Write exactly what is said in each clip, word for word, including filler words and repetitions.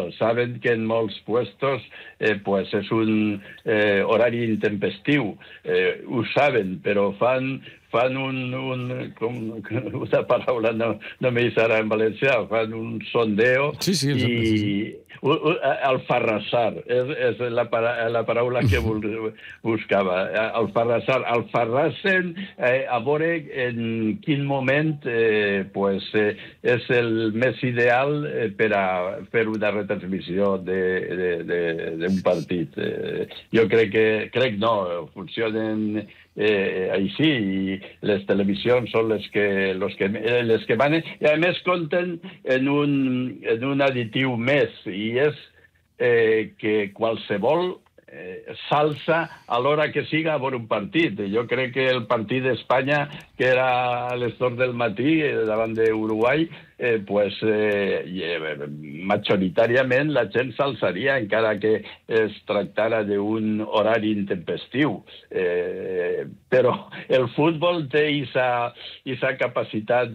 saben que en molts puestos eh, pues és un eh, horari intempestiu. Eh, ho saben, però fan fan un, un com, una paraula no, no me serà en valencià, fan un sondeo sí, sí, i sí, sí. alfarrassar, és, és la, para, la paraula que buscava, alfarrassar, alfarrassen eh, a veure en quin moment eh, pues, eh, és el més ideal eh, per a fer una retransmissió d'un partit. Eh, jo crec que, crec no, funcionen Eh, així, i les televisions són les que, los que, les que van, i a més compten en un, en un additiu més, i és eh, que qualsevol eh, salsa a l'hora que siga a veure un partit. Jo crec que el partit d'Espanya, que era a les dos del matí eh, davant d'Uruguai, eh, pues, eh, eh, majoritàriament la gent s'alçaria, encara que es tractara d'un horari intempestiu. Eh, però el futbol té aquesta capacitat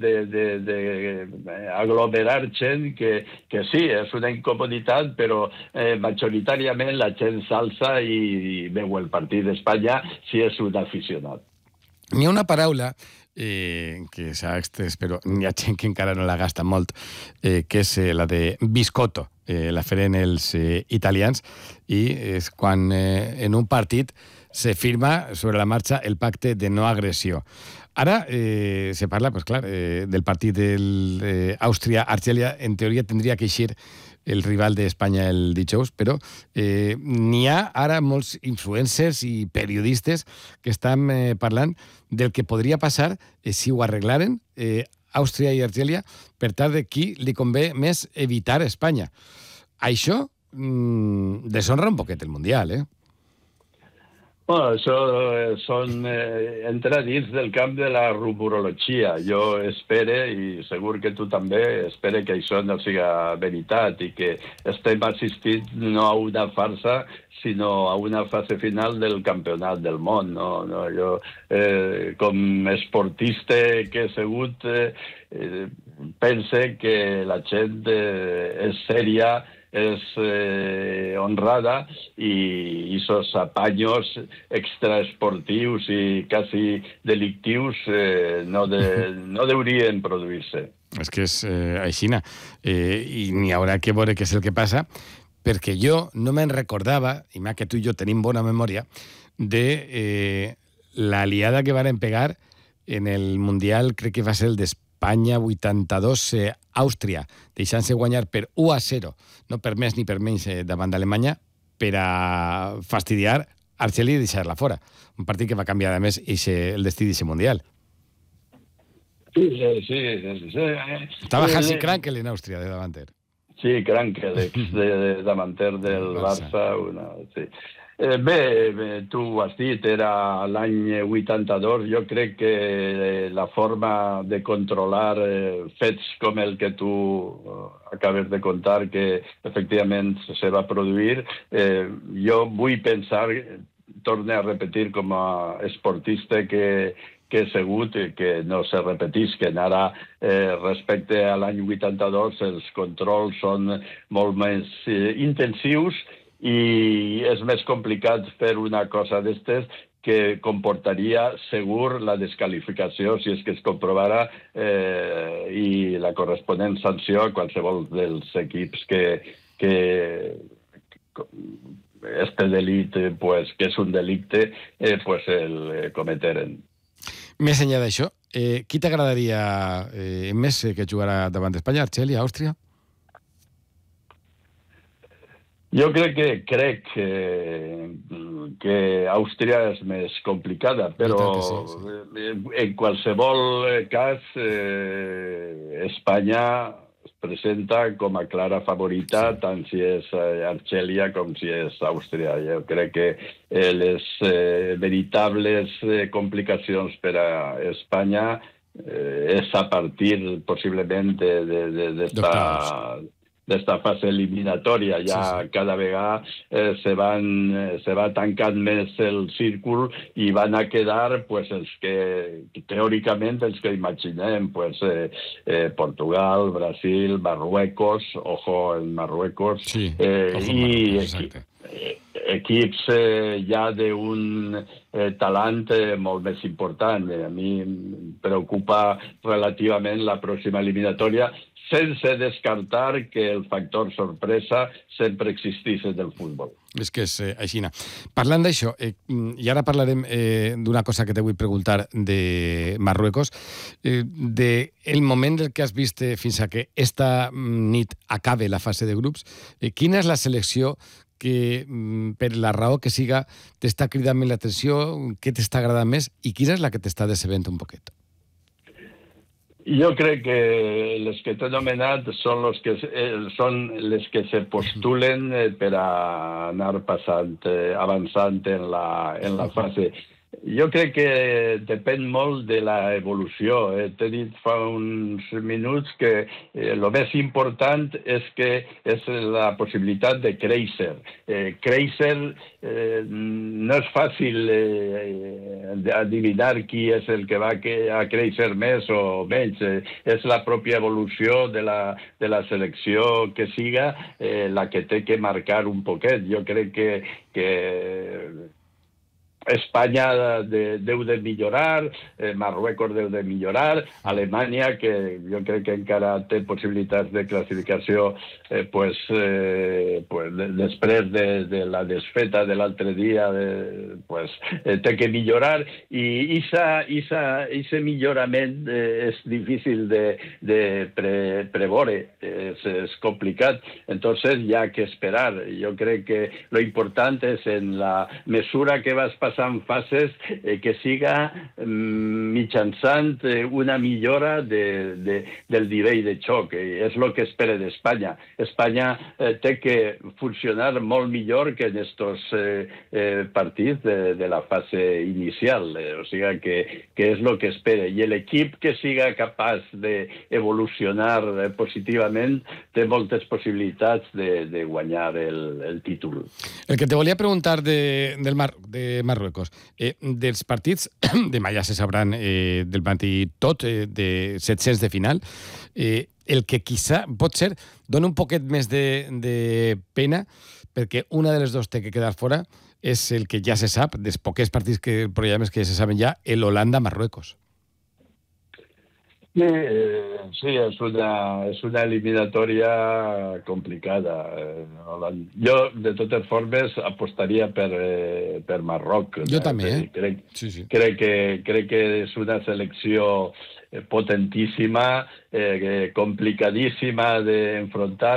d'aglomerar gent que, que sí, és una incomoditat, però eh, majoritàriament la gent s'alça i, i veu el partit d'Espanya si és un aficionat. N'hi ha una paraula eh, que s'ha extès, però n'hi ha gent que encara no la gasta molt, eh, que és eh, la de biscotto. Eh, la feren els eh, italians, i és quan eh, en un partit se firma sobre la marxa el pacte de no agressió. Ara eh, se parla, pues clar, eh, del partit d'Àustria-Argèlia. En teoria tindria que eixir el rival d'Espanya el dijous, però eh, n'hi ha ara molts influencers i periodistes que estan eh, parlant del que podria passar eh, si ho arreglaren eh, Àustria i Argèlia, per tal de qui li convé més evitar Espanya. Això mmm, deshonra un poquet el Mundial, eh? Bueno, això eh, són, eh, entra dins del camp de la rumorologia. Jo espere, i segur que tu també, espere que això no siga veritat i que estem assistint no a una farsa, sinó a una fase final del campionat del món. No? No, jo, eh, com esportista que he sigut, eh, eh, pense que la gent eh, és sèria, és eh, honrada, i esos apanyos extraesportius i quasi delictius eh, no, de, no deurien produir-se. És que és eh, aixina, eh, i n'hi haurà que veure què és el que passa, perquè jo no me'n recordava, i més que tu i jo tenim bona memòria, de eh, la liada que varen pegar en el Mundial, crec que va ser el d'Espanya, Espanya vuitanta-dos, eh, Àustria, deixant-se guanyar per u a zero, no per més ni per menys eh, davant d'Alemanya, per a fastidiar Argèlia i deixar-la fora. Un partit que va canviar, a més, ixe, el destí d'aquest Mundial. Sí, sí, sí. sí. Estava Hansi Krankel en Àustria, de davanter. Sí, Krankel, ex de, de davanter del Barça. Barça una, sí. Eh, bé, bé, tu ho has dit, era l'any vuitanta-dos. Jo crec que eh, la forma de controlar eh, fets com el que tu eh, acabes de contar, que efectivament se va produir, eh, jo vull pensar, torne a repetir com a esportista que, que he sigut, que no se repetisquen. Ara, eh, respecte a l'any vuitanta-dos, els controls són molt més eh, intensius, i és més complicat fer una cosa d'estes, que comportaria segur la descalificació si és que es comprovara eh, i la corresponent sanció a qualsevol dels equips que, que este delicte, pues, que és un delicte, eh, pues el eh, cometeren. Més enllà d'això, eh, qui t'agradaria eh, més que jugarà davant d'Espanya? Argèlia, Àustria? Jo crec que crec que, que Àustria és més complicada, però sí, sí. En qualsevol cas eh, Espanya es presenta com a clara favorita, sí, tant si és Argèlia com si és Àustria. Jo crec que eh, les eh, veritables eh, complicacions per a Espanya eh, és a partir possiblement de, de, de, d'esta... d'esta fase eliminatòria. Ja sí, sí. Cada vegada eh, se, van, eh, se va tancant més el círcul i van a quedar pues, els que, teòricament, els que imaginem, pues, eh, eh, Portugal, Brasil, Marruecos, ojo en Marruecos, sí, eh, ojo i Marruecos, equi eh, equips eh, ja d'un eh, talent eh, molt més important. Eh, a mi em preocupa relativament la pròxima eliminatòria, sense descartar que el factor sorpresa sempre existís en el futbol. És que és eh, així. Parlant d'això, eh, i ara parlarem eh, d'una cosa que te vull preguntar de Marruecos, eh, del moment del que has vist eh, fins a que esta nit acabe la fase de grups, eh, quina és la selecció que, per la raó que siga, t'està cridant més l'atenció, què t'està agradant més i quina és la que t'està decebent un poquet? Jo crec que les que t'he nomenat són, los que, eh, són les que se postulen eh, per a anar passant, eh, avançant en la, en la fase. Jo crec que depèn molt de l'evolució. Eh? T'he dit fa uns minuts que el eh, més important és que és la possibilitat de créixer. Eh, créixer eh, no és fàcil eh, adivinar qui és el que va a créixer més o menys. Eh, és la pròpia evolució de la, de la selecció que siga eh, la que té que marcar un poquet. Jo crec que, que Espanya de, deu de millorar, eh, Marruecos deu de millorar, Alemanya, que jo crec que encara té possibilitats de classificació, eh, pues, eh, pues, de, després de, de la desfeta de l'altre dia, de, pues, eh, té que millorar, i aquest millorament eh, és difícil de, de pre, preveure, és, és complicat, entonces hi ha que esperar. Jo crec que lo important és en la mesura que vas passar en fases eh, que siga mm, mitjançant eh, una millora de, de, del nivell de xoc. Eh, és el que espera d'Espanya. Espanya eh, té que funcionar molt millor que en estos eh, eh, partits de, de la fase inicial. Eh, o sigui que, que és el que espera. I l'equip que siga capaç d'evolucionar eh, positivament té moltes possibilitats de, de guanyar el, el títol. El que te volia preguntar de, del Mar, de Marruecos, Eh, dels partits, demà ja se sabran eh, del matí tot, eh, de set-cents de final, eh, el que quizà pot ser dona un poquet més de, de pena, perquè una de les dues té que quedar fora, és el que ja se sap, dels poquets partits que, programes que se saben ja, el Holanda-Marruecos. Sí, eh, sí, és una, és una eliminatòria complicada. Jo, de totes formes, apostaria per, eh, per Marroc. Jo també, eh? Crec, sí, sí. crec, que, crec que és una selecció potentíssima, eh, complicadíssima d'enfrontar.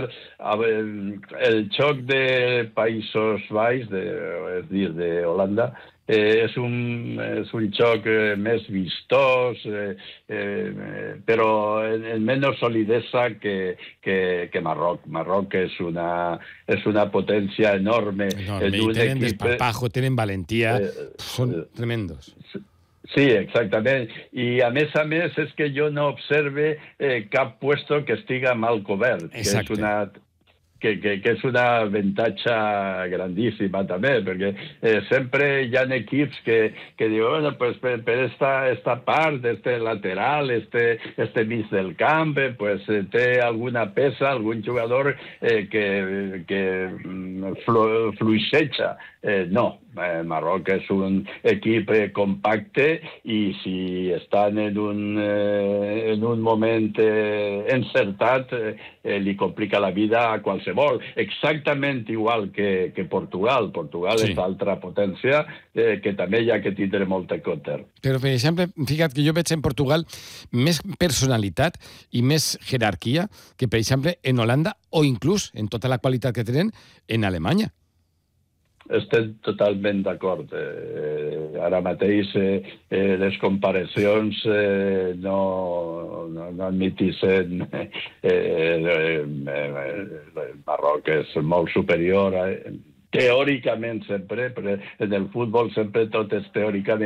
El xoc de Països Baix, de, és dir, de Holanda, Eh, és, un, és un xoc eh, més vistós, eh, eh, però en, en menys solidesa que, que, que Marroc. Marroc és una, és una potència enorme. enorme. I tenen equip... desparpajo, tenen valentia, eh, són eh, tremendos. Sí, exactament. I a més a més és que jo no observe eh, cap puesto que estiga mal cobert. Exacte. Que és una... Que, que, que és un avantatge grandíssima també, perquè eh, sempre hi ha equips que, que diuen, bueno, pues per, per esta, esta part, este lateral, este, este mig del camp, eh, pues eh, té alguna peça, algun jugador eh, que, que flu, fluixeja. Eh, no, eh, Marroc és un equip eh, compacte i si estan en un, eh, en un moment eh, encertat, eh, li complica la vida a qualsevol. Exactament igual que, que Portugal. Portugal sí. És altra potència eh, que també hi ha que tindre molt en compte. Però, per exemple, fica't que jo veig en Portugal més personalitat i més jerarquia que, per exemple, en Holanda o inclús en tota la qualitat que tenen en Alemanya. Estem totalment d'acord. Eh, ara mateix eh, eh, les comparacions eh, no, no, no admitissen eh, eh, eh, Marroc és molt superior a, teòricament sempre, però en el futbol sempre tot és teòricament,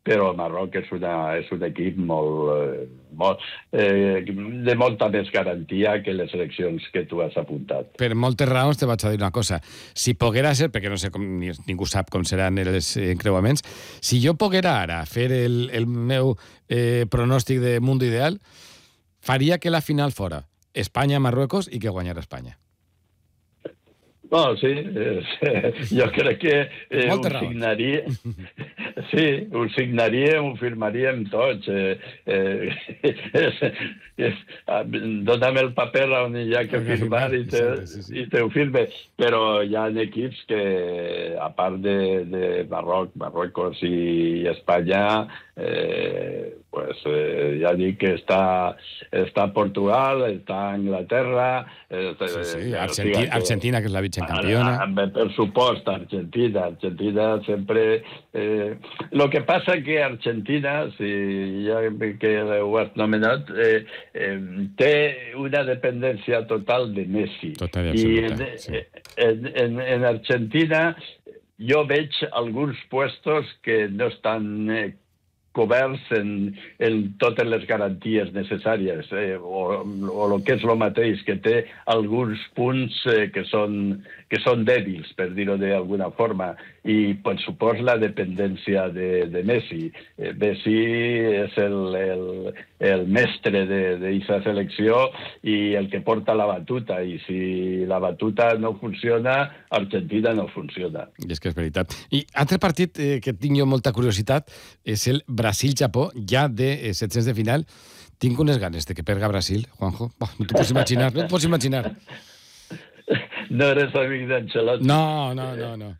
però Marroc és, una, és un equip molt, molt, eh, de molta més garantia que les seleccions que tu has apuntat. Per moltes raons te vaig a dir una cosa. Si poguera ser, perquè no sé com, ningú sap com seran els encreuaments, si jo poguera ara fer el, el meu eh, pronòstic de Mundo Ideal, faria que la final fora Espanya-Marruecos i que guanyara Espanya. No, sí, eh, jo crec que eh, ho signaria, sí, ho signaríem, ho firmaríem tots. Eh, eh, és, és, dóna'm el paper on hi ha que firmar i te, sí, sí. i te ho firme. Però hi ha equips que, a part de, de Marroc, Marruecos i Espanya, eh, pues eh, ja dic que està, està Portugal, està Anglaterra... Eh, sí, sí, Argentina, que, Argentina, que és la vicecampiona. Per supost, Argentina. Argentina sempre... Eh, lo que passa que Argentina, si ja que ho has nomenat, eh, eh, té una dependència total de Messi. Total i absoluta, I en, sí. en, en, en Argentina jo veig alguns puestos que no estan... Eh, coberts en, en totes les garanties necessàries, eh, o, o el que és el mateix, que té alguns punts eh, que, són, que són dèbils, per dir-ho d'alguna forma, i per supos la dependència de, de Messi. Eh, Messi és el, el, el mestre d'aquesta selecció i el que porta la batuta, i si la batuta no funciona, Argentina no funciona. I és que és veritat. I altre partit eh, que tinc jo molta curiositat és el Brasil-Japó, ja de eh, setzents de final. Tinc unes ganes de que perga Brasil, Juanjo. Oh, no t'ho pots imaginar, no t'ho pots imaginar. No eres amic d'Ancelotti. No, no, no, no.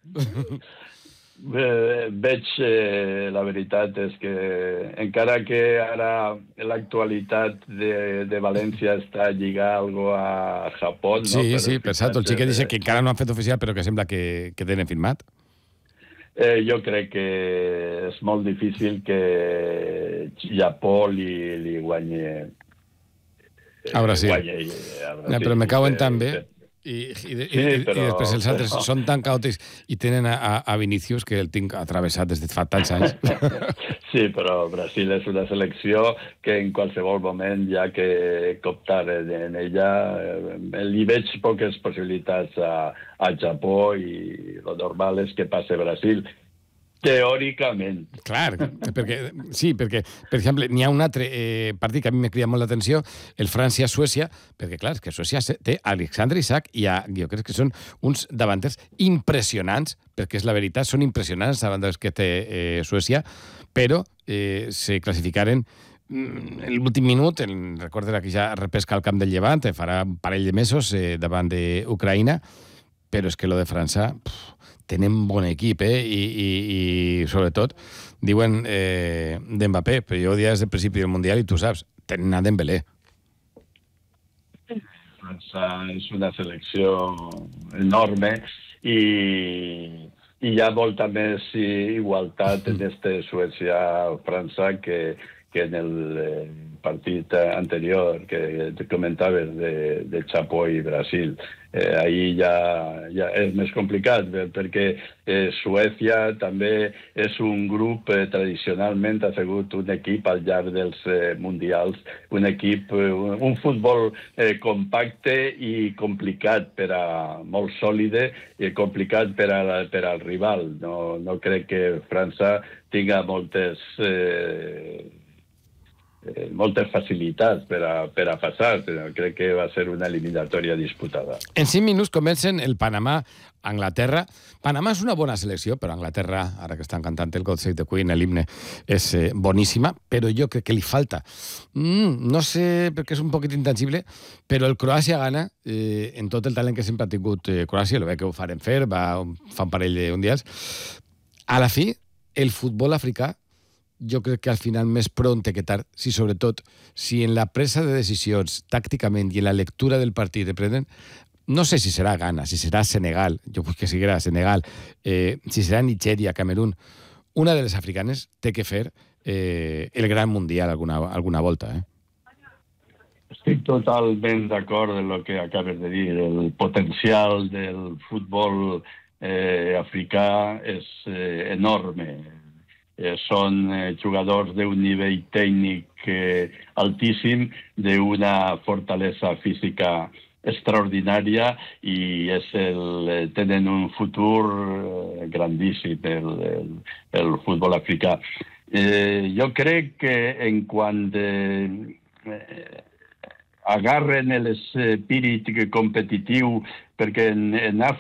Eh, veig, eh, la veritat és que encara que ara l'actualitat de, de València està lligada algo a Japó... No? Sí, sí, per cert, el xiquet dice que encara no han fet oficial, però que sembla que, que tenen firmat. Eh, jo crec que és molt difícil que Japó li, li guanyi... Eh, a Brasil. Guanyi, a Brasil. No, però me cauen tan bé. I, i, de, sí, i, però, i després els altres però... són tan caòtics i tenen a, a, a Vinícius, que el tinc atravessat des de fa tants anys. Sí, però Brasil és una selecció que en qualsevol moment hi ha que comptar en ella. Li veig poques possibilitats a, a Japó i el normal és que passe Brasil. Teòricament. Clar, perquè, sí, perquè, per exemple, n'hi ha un altre eh, partit que a mi m'ha cridat molt l'atenció, el França-Suècia, perquè, clar, és que Suècia té Alexandre Isaac i ha, jo crec que són uns davanters impressionants, perquè és la veritat, són impressionants els davanters que té eh, Suècia, però eh, se classificaren l'últim minut, el, recorda que ja repesca al camp del Llevant, farà un parell de mesos eh, davant d'Ucraïna, però és que lo de França... Pff, tenen bon equip, eh? I, i, i sobretot, diuen eh, d'Mbappé, però jo ho dia des del principi del Mundial i tu saps, tenen a Dembélé. França és una selecció enorme i, i hi ha molta més igualtat en este Suècia-França que, que en el eh, partit anterior que te comentaves de, de Chapo i Brasil. Eh, ahí ja, ja és més complicat, perquè eh, Suècia també és un grup eh, tradicionalment ha sigut un equip al llarg dels eh, mundials, un equip, eh, un, un futbol eh, compacte i complicat per a, molt sòlide i complicat per, a, per al rival. No, no crec que França tinga moltes... Eh, Eh, moltes facilitats per a, per a passar, però crec que va ser una eliminatòria disputada. En cinc minuts comencen el Panamà-Anglaterra. Panamà és una bona selecció, però Anglaterra, ara que estan cantant el God Save the Queen, l'himne, és eh, boníssima, però jo crec que li falta. Mm, no sé, perquè és un poquet intangible, però el Croàcia gana eh, en tot el talent que sempre ha tingut eh, Croàcia, el bé que ho farem fer, va, fa un parell de mundials. A la fi, el futbol africà jo crec que al final més pronte que tard, si sobretot, si en la presa de decisions tàcticament i en la lectura del partit de prenen, no sé si serà Ghana, si serà Senegal, jo vull que siguera Senegal, eh, si serà Nigèria, Camerún, una de les africanes té que fer eh, el gran mundial alguna, alguna volta. Eh? Estic totalment d'acord en el que acabes de dir. El potencial del futbol eh, africà és eh, enorme. eh, són eh, jugadors d'un nivell tècnic eh, altíssim, d'una fortalesa física extraordinària i és el, tenen un futur eh, grandíssim el, el, el futbol africà. Eh, jo crec que en quant eh, eh, agarren l'espírit competitiu, perquè en, en Àfrica